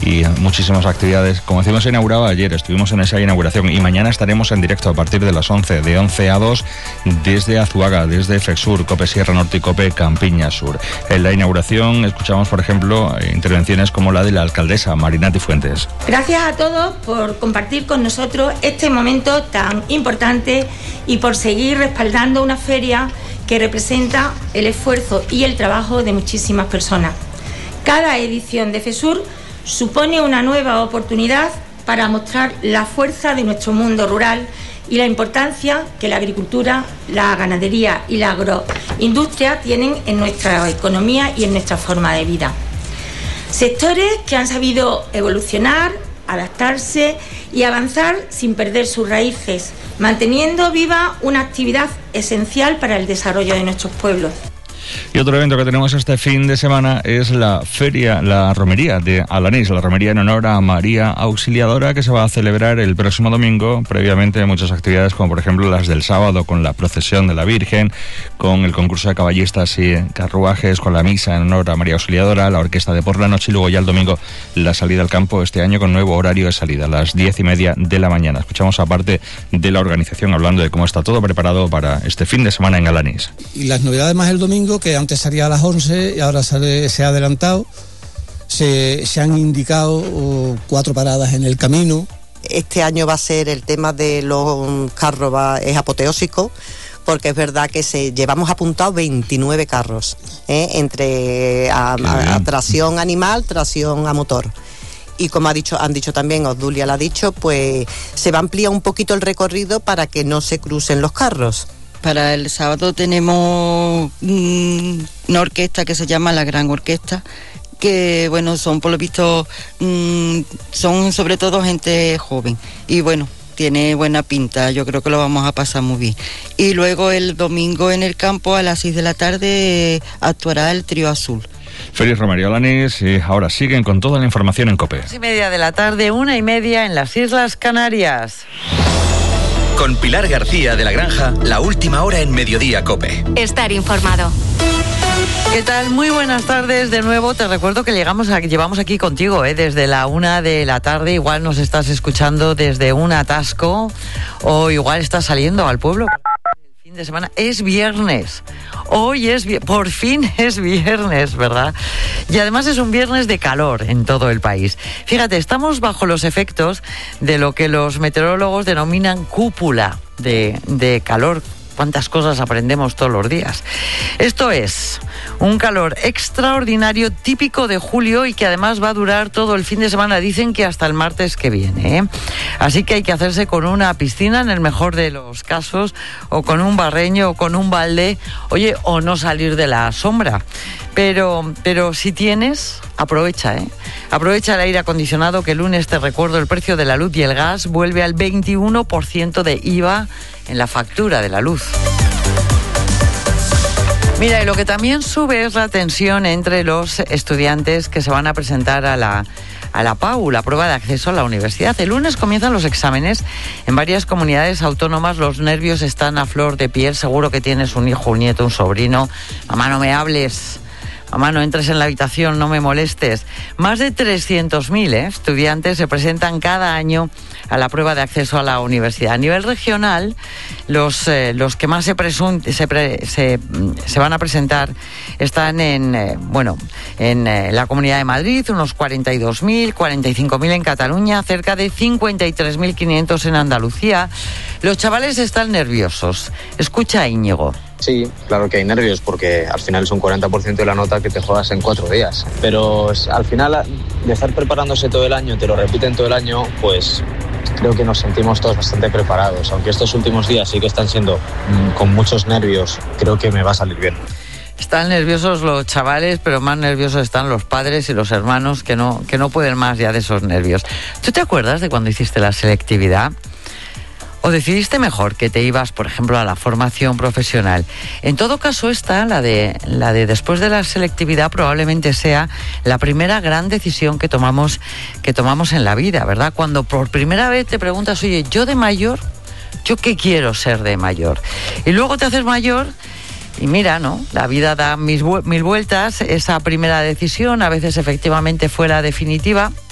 y muchísimas actividades. Como decimos, se inauguraba ayer, estuvimos en esa inauguración y mañana estaremos en directo a partir de las 11, de 11 a 2, desde Azuaga, desde FEXUR, COPE Sierra Norte y COPE Campiña Sur. En la inauguración escuchamos, por ejemplo, intervenciones como la de la alcaldesa Marinati Fuentes. Gracias a todos por compartir con nosotros este momento tan importante y por seguir respaldando una feria que representa el esfuerzo y el trabajo de muchísimas personas. Cada edición de FEXUR supone una nueva oportunidad para mostrar la fuerza de nuestro mundo rural y la importancia que la agricultura, la ganadería y la agroindustria tienen en nuestra economía y en nuestra forma de vida. Sectores que han sabido evolucionar, adaptarse y avanzar sin perder sus raíces, manteniendo viva una actividad esencial para el desarrollo de nuestros pueblos. Y otro evento que tenemos este fin de semana es la romería de Alanís, la romería en honor a María Auxiliadora, que se va a celebrar el próximo domingo. Previamente muchas actividades, como por ejemplo las del sábado, con la procesión de la Virgen, con el concurso de caballistas y carruajes, con la misa en honor a María Auxiliadora, la orquesta de por la noche y luego ya el domingo la salida al campo, este año con nuevo horario de salida, a las 10:30 de la mañana. Escuchamos a parte de la organización hablando de cómo está todo preparado para este fin de semana en Alanís. Y las novedades más el domingo, que antes salía a las 11 y ahora se ha adelantado. Se han indicado 4 paradas en el camino. Este año va a ser el tema de los carros, es apoteósico, porque es verdad que llevamos apuntados 29 carros, entre a tracción animal, tracción a motor. Y como han dicho también, Obdulia lo ha dicho, pues se va a ampliar un poquito el recorrido para que no se crucen los carros. Para el sábado tenemos una orquesta que se llama La Gran Orquesta, que bueno, son por lo visto, son sobre todo gente joven y bueno, tiene buena pinta, yo creo que lo vamos a pasar muy bien. Y luego el domingo en el campo a las 6 de la tarde actuará el Trío Azul. Feliz Romería Alanís, y ahora siguen con toda la información en COPE. 2:30 de la tarde, 1:30 en las Islas Canarias. Con Pilar García de la Granja, la última hora en Mediodía COPE. Estar informado. ¿Qué tal? Muy buenas tardes de nuevo. Te recuerdo que llevamos aquí contigo, desde la 1 de la tarde. Igual nos estás escuchando desde un atasco o igual estás saliendo al pueblo. El fin de semana es viernes. Hoy por fin es viernes, ¿verdad? Y además es un viernes de calor en todo el país. Fíjate, estamos bajo los efectos de lo que los meteorólogos denominan cúpula de calor. Cuántas cosas aprendemos todos los días. Esto es un calor extraordinario típico de julio y que además va a durar todo el fin de semana. Dicen que hasta el martes que viene, Así que hay que hacerse con una piscina en el mejor de los casos, o con un barreño, o con un balde, oye, o no salir de la sombra. Pero si tienes, aprovecha, Aprovecha el aire acondicionado, que el lunes, te recuerdo, el precio de la luz y el gas vuelve al 21% de IVA en la factura de la luz. Mira, y lo que también sube es la tensión entre los estudiantes que se van a presentar a la PAU, la prueba de acceso a la universidad. El lunes comienzan los exámenes en varias comunidades autónomas. Los nervios están a flor de piel. Seguro que tienes un hijo, un nieto, un sobrino. Mamá, no me hables. Mamá, no entres en la habitación, no me molestes. Más de 300.000 estudiantes se presentan cada año a la prueba de acceso a la universidad. A nivel regional, los que más se van a presentar están en la Comunidad de Madrid, unos 42.000, 45.000 en Cataluña, cerca de 53.500 en Andalucía. Los chavales están nerviosos. Escucha a Íñigo. Sí, claro que hay nervios, porque al final es un 40% de la nota que te juegas en 4 días. Pero al final, de estar preparándose todo el año, te lo repiten todo el año, pues creo que nos sentimos todos bastante preparados. Aunque estos últimos días sí que están siendo con muchos nervios, creo que me va a salir bien. Están nerviosos los chavales, pero más nerviosos están los padres y los hermanos que no pueden más ya de esos nervios. ¿Tú te acuerdas de cuando hiciste la selectividad? ¿O decidiste mejor que te ibas, por ejemplo, a la formación profesional? En todo caso, la de después de la selectividad probablemente sea la primera gran decisión que tomamos en la vida, ¿verdad? Cuando por primera vez te preguntas, oye, yo de mayor, ¿yo qué quiero ser de mayor? Y luego te haces mayor y mira, ¿no? La vida da mil vueltas. Esa primera decisión a veces efectivamente fue la definitiva.